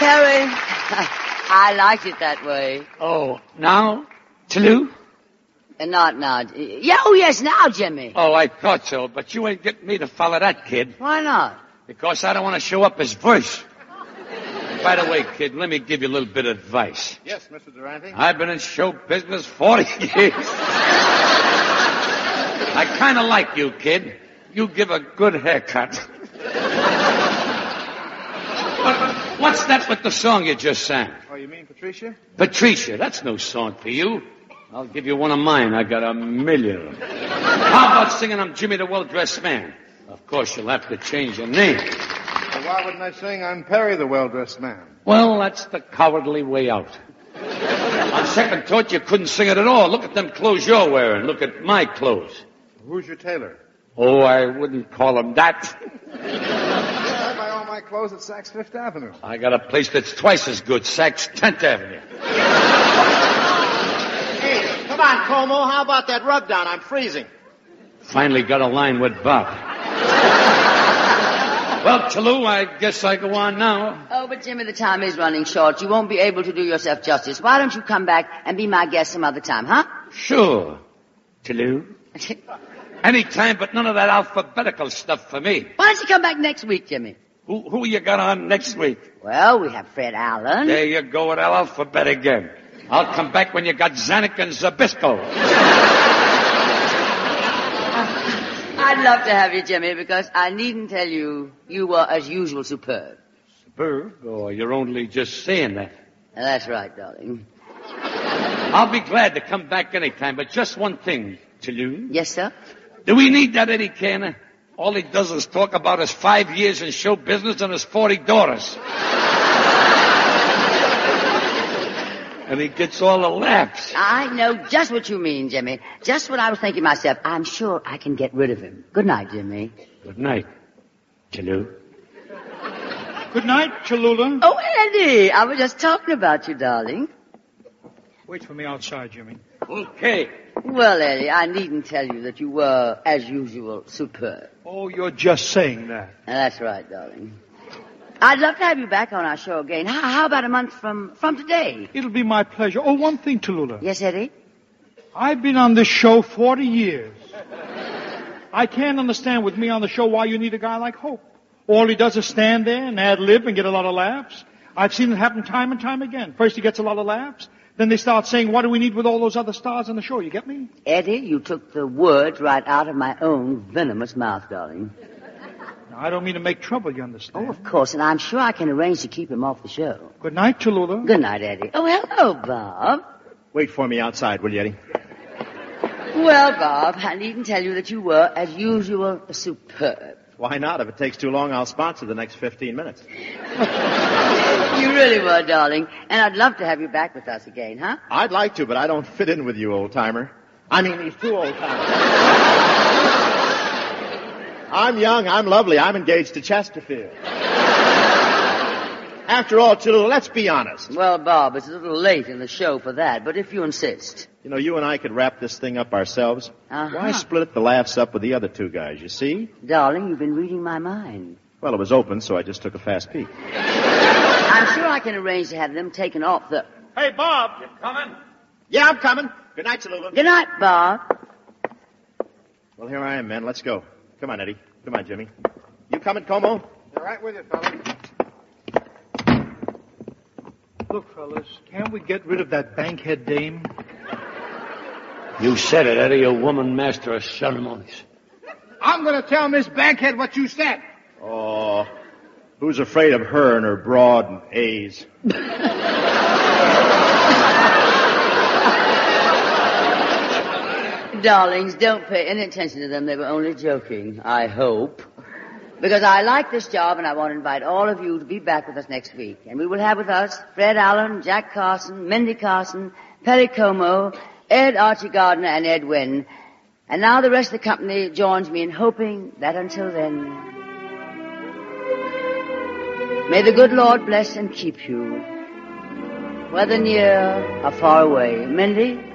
Perry, I liked it that way. Oh, now? Toulouse? Not now. Yeah, oh, yes, now, Jimmy. Oh, I thought so, but you ain't getting me to follow that, kid. Why not? Because I don't want to show up as Bush. By the way, kid, let me give you a little bit of advice. Yes, Mr. Durante? I've been in show business 40 years. I kind of like you, kid. You give a good haircut. But what's that with the song you just sang? Oh, you mean Patricia? Patricia, that's no song for you. I'll give you one of mine. I got 1,000,000. How about singing I'm Jimmy the Well-Dressed Man? Of course, you'll have to change your name. Well, why wouldn't I sing I'm Perry the Well-Dressed Man? Well, that's the cowardly way out. On second thought, you couldn't sing it at all. Look at them clothes you're wearing. Look at my clothes. Who's your tailor? Oh, I wouldn't call him that. I buy all my clothes at Saks Fifth Avenue. I got a place that's twice as good, Saks 10th Avenue. Hey, come on, Como. How about that rub down? I'm freezing. Finally got a line with Bob. Well, Toulouse, I guess I go on now. Oh, but Jimmy, the time is running short. You won't be able to do yourself justice. Why don't you come back and be my guest some other time, huh? Sure. Toulouse. Anytime, but none of that alphabetical stuff for me. Why don't you come back next week, Jimmy? Who you got on next week? Well, we have Fred Allen. There you go with alphabet again. I'll come back when you got Zanuck and Zabisco. I'd love to have you, Jimmy, because I needn't tell you, you were, as usual, superb. Superb? Oh, you're only just saying that. That's right, darling. I'll be glad to come back anytime, but just one thing, Toulouse. Yes, sir? Do we need that Eddie Canner? All he does is talk about his 5 years in show business and his 40 daughters. And he gets all the laughs. I know just what you mean, Jimmy. Just what I was thinking myself. I'm sure I can get rid of him. Good night, Jimmy. Good night, Toulouse. Good night, Cholula. Oh, Eddie, I was just talking about you, darling. Wait for me outside, Jimmy. Okay. Well, Eddie, I needn't tell you that you were, as usual, superb. Oh, you're just saying that. That's right, darling. I'd love to have you back on our show again. How about a month from today? It'll be my pleasure. Oh, one thing, Tallulah. Yes, Eddie? I've been on this show 40 years. I can't understand with me on the show why you need a guy like Hope. All he does is stand there and ad-lib and get a lot of laughs. I've seen it happen time and time again. First he gets a lot of laughs. Then they start saying, what do we need with all those other stars on the show? You get me? Eddie, you took the words right out of my own venomous mouth, darling. Now, I don't mean to make trouble, you understand? Oh, of course, and I'm sure I can arrange to keep him off the show. Good night, Tallulah. Good night, Eddie. Oh, hello, Bob. Wait for me outside, will you, Eddie? Well, Bob, I needn't tell you that you were, as usual, superb. Why not? If it takes too long, I'll sponsor the next 15 minutes. You really were, darling. And I'd love to have you back with us again, huh? I'd like to, but I don't fit in with you, old-timer. I mean, these two old-timers. I'm young, I'm lovely, I'm engaged to Chesterfield. After all, Tallulah, let's be honest. Well, Bob, it's a little late in the show for that, but if you insist. You know, you and I could wrap this thing up ourselves. Uh-huh. Why split the laughs up with the other two guys, you see? Darling, you've been reading my mind. Well, it was open, so I just took a fast peek. I'm sure I can arrange to have them taken off the... Hey, Bob. You coming? Yeah, I'm coming. Good night, Tallulah. Good night, Bob. Well, here I am, man. Let's go. Come on, Eddie. Come on, Jimmy. You coming, Como? All right with you, fella. Look, fellas, can't we get rid of that bankhead dame? You said it, Eddie, a woman master of ceremonies. I'm going to tell Miss Bankhead what you said. Oh, who's afraid of her and her broad and A's? Darlings, don't pay any attention to them. They were only joking, I hope. Because I like this job and I want to invite all of you to be back with us next week. And we will have with us Fred Allen, Jack Carson, Mindy Carson, Perry Como, Ed Archie Gardner, and Ed Wynn. And now the rest of the company joins me in hoping that until then, may the good Lord bless and keep you, whether near or far away. Mindy?